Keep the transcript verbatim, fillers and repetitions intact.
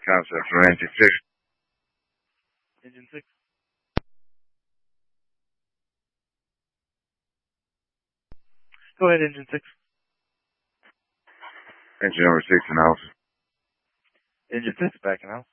Concept from engine six. Engine six. Go ahead, engine six. Engine number six in house. Engine six back in house.